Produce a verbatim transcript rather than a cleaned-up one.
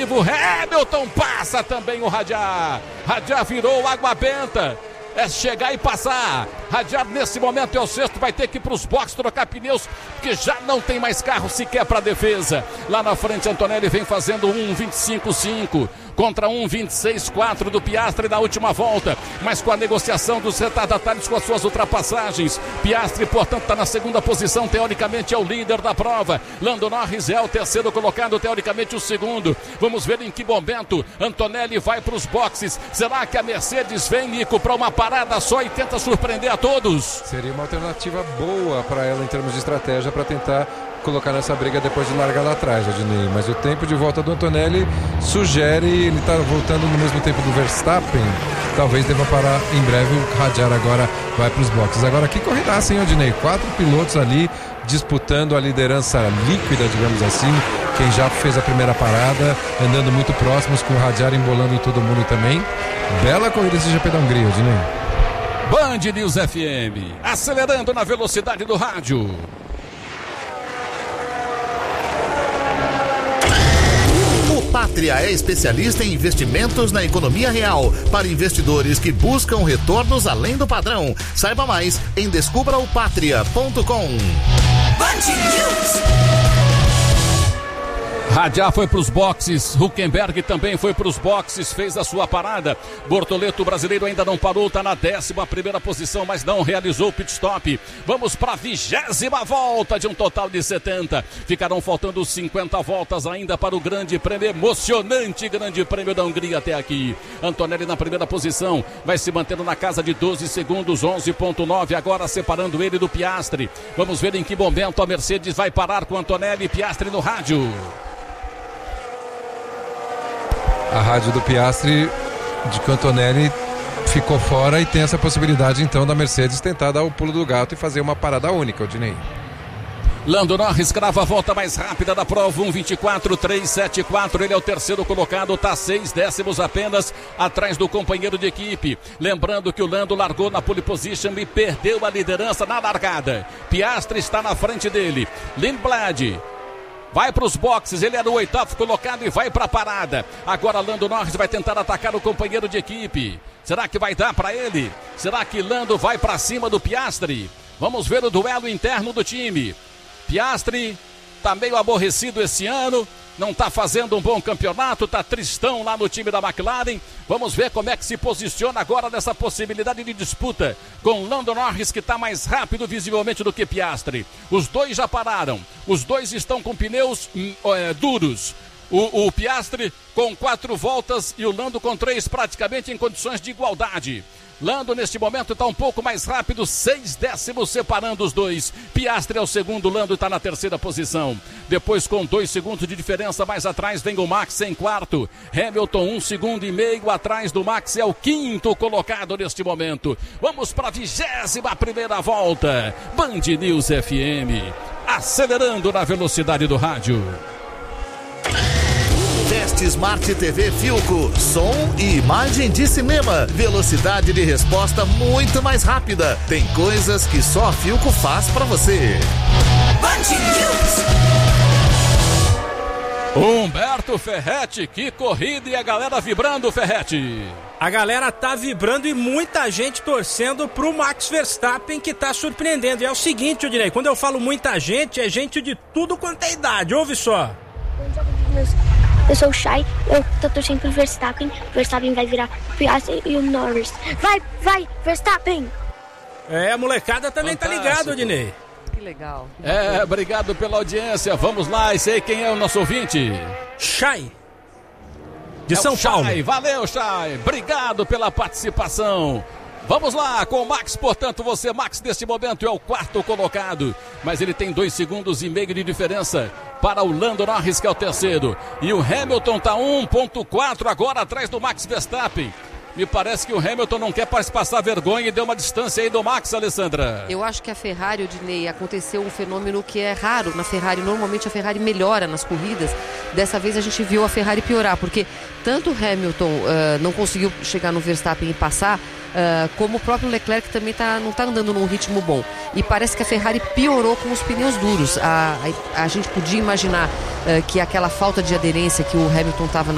decisivo, Hamilton passa também o Radiar. Radiar virou água benta. É chegar e passar. Radiar nesse momento é o sexto, vai ter que ir para os boxes trocar pneus, porque já não tem mais carro sequer para defesa. Lá na frente, Antonelli vem fazendo um vinte e cinco cinco contra um vinte e seis quatro do Piastri na última volta, mas com a negociação dos retardatários com as suas ultrapassagens. Piastri, portanto, está na segunda posição, teoricamente é o líder da prova. Lando Norris é o terceiro colocado, teoricamente o segundo. Vamos ver em que momento Antonelli vai para os boxes. Será que a Mercedes vem, Nico, para uma parada só e tenta surpreender a todos? Seria uma alternativa boa para ela em termos de estratégia para tentar colocar nessa briga depois de largar lá atrás, Adnei. Mas o tempo de volta do Antonelli sugere, ele está voltando no mesmo tempo do Verstappen, talvez deva parar em breve. O Radiar agora vai para os boxes. Agora que corridaça, hein, Adnei? Quatro pilotos ali disputando a liderança líquida, digamos assim. Quem já fez a primeira parada, andando muito próximos, com o Radiar embolando em todo mundo também. Bela corrida esse G P da Hungria, Adnei. Band News F M, acelerando na velocidade do rádio. Pátria é especialista em investimentos na economia real para investidores que buscam retornos além do padrão. Saiba mais em descubra o patria ponto com. Radiar foi para os boxes, Hülkenberg também foi para os boxes, fez a sua parada. Bortoleto, brasileiro, ainda não parou, está na décima primeira posição, mas não realizou o pit stop. Vamos para a vigésima volta de um total de setenta. Ficarão faltando cinquenta voltas ainda para o grande prêmio, emocionante grande prêmio da Hungria até aqui. Antonelli na primeira posição, vai se mantendo na casa de doze segundos, onze ponto nove, agora separando ele do Piastri. Vamos ver em que momento a Mercedes vai parar com Antonelli e Piastri no rádio. A rádio do Piastri de que Antonelli ficou fora e tem essa possibilidade então da Mercedes tentar dar o pulo do gato e fazer uma parada única, Odinei. Lando Norris crava a volta mais rápida da prova, um vinte e quatro trezentos e setenta e quatro, ele é o terceiro colocado, está seis décimos apenas atrás do companheiro de equipe. Lembrando que o Lando largou na pole position e perdeu a liderança na largada. Piastri está na frente dele. Lindblad vai para os boxes, ele era o oitavo colocado e vai para a parada. Agora Lando Norris vai tentar atacar o companheiro de equipe. Será que vai dar para ele? Será que Lando vai para cima do Piastri? Vamos ver o duelo interno do time. Piastri está meio aborrecido esse ano, não está fazendo um bom campeonato, está tristão lá no time da McLaren. Vamos ver como é que se posiciona agora nessa possibilidade de disputa com Lando Norris, que está mais rápido visivelmente do que Piastri. Os dois já pararam, os dois estão com pneus é, duros. O, o Piastri com quatro voltas e o Lando com três, praticamente em condições de igualdade. Lando neste momento está um pouco mais rápido, seis décimos separando os dois. Piastri é o segundo, Lando está na terceira posição. Depois, com dois segundos de diferença mais atrás, vem o Max em quarto. Hamilton, um segundo e meio atrás do Max, é o quinto colocado neste momento. Vamos para a vigésima primeira volta. Band News F M, acelerando na velocidade do rádio. Teste Smart T V Philco, som e imagem de cinema, velocidade de resposta muito mais rápida. Tem coisas que só a Philco faz pra você. Humberto Ferretti, que corrida, e a galera vibrando, Ferretti. A galera tá vibrando e muita gente torcendo pro Max Verstappen, que tá surpreendendo. E é o seguinte, Odinei, quando eu falo muita gente, é gente de tudo quanto é idade, ouve só. Eu sou o Shai, eu tô torcendo pro Verstappen. Verstappen vai virar o Piastri e o Norris. Vai, vai, Verstappen! É, a molecada também Fantástico. Tá ligado, Odinei. Que legal. É, obrigado pela audiência. Vamos lá, e sei quem é o nosso ouvinte. Shai. De é São Paulo. Shai. Valeu, Shai. Obrigado pela participação. Vamos lá com o Max, portanto, você, Max, neste momento é o quarto colocado, mas ele tem dois segundos e meio de diferença para o Lando Norris, que é o terceiro. E o Hamilton está um ponto quatro agora atrás do Max Verstappen. Me parece que o Hamilton não quer passar vergonha e deu uma distância aí do Max, Alessandra. Eu acho que a Ferrari, Odinei, aconteceu um fenômeno que é raro na Ferrari. Normalmente a Ferrari melhora nas corridas. Dessa vez a gente viu a Ferrari piorar, porque tanto o Hamilton uh, não conseguiu chegar no Verstappen e passar, uh, como o próprio Leclerc também tá, não está andando num ritmo bom. E parece que a Ferrari piorou com os pneus duros. A, a, a gente podia imaginar uh, que aquela falta de aderência que o Hamilton estava